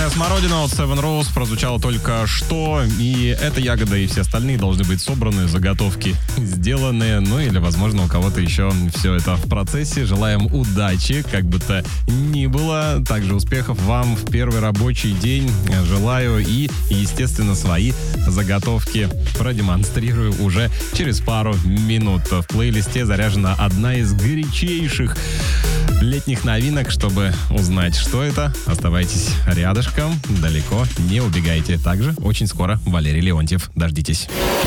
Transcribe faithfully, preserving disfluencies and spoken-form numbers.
Черная смородина от Seven Rose прозвучала только что, и эта ягода и все остальные должны быть собраны, заготовки сделаны, ну или, возможно, у кого-то еще все это в процессе. Желаем удачи, как бы то ни было. Также успехов вам в первый рабочий день желаю и, естественно, свои заготовки продемонстрирую уже через пару минут. В плейлисте заряжена одна из горячейших летних новинок. Чтобы узнать, что это, оставайтесь рядышком, далеко не убегайте. Также очень скоро Валерий Леонтьев. Дождитесь.